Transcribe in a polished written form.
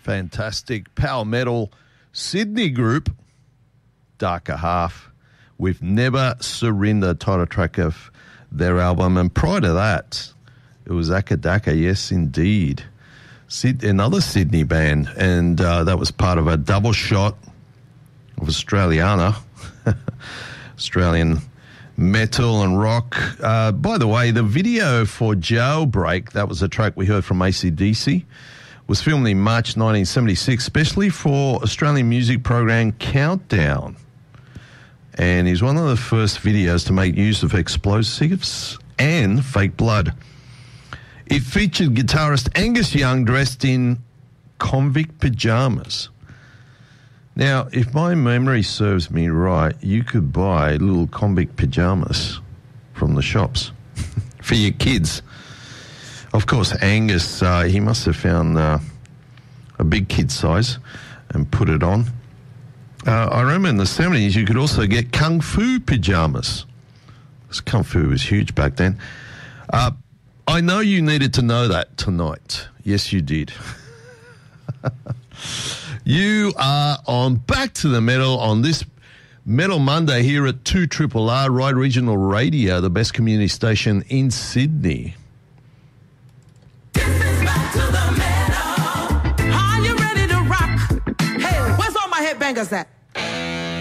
fantastic power metal Sydney group, Darker Half, with Never Surrender, title track of their album. And prior to that, it was Akadaka, yes, indeed. Another Sydney band, and that was part of a double shot of Australiana, Australian metal and rock. By the way, the video for Jailbreak, that was a track we heard from AC/DC, was filmed in March 1976, especially for Australian music program Countdown. And is one of the first videos to make use of explosives and fake blood. It featured guitarist Angus Young dressed in convict pajamas. Now, if my memory serves me right, you could buy little convict pajamas from the shops for your kids. Of course, Angus, he must have found a big kid size and put it on. I remember in the 70s you could also get Kung Fu pajamas. Because Kung Fu was huge back then. I know you needed to know that tonight. Yes, you did. You are on Back to the Metal on this Metal Monday here at 2RRR, Ride Regional Radio, the best community station in Sydney. This is Back to the Metal. Are you ready to rock? Hey, where's all my headbangers at?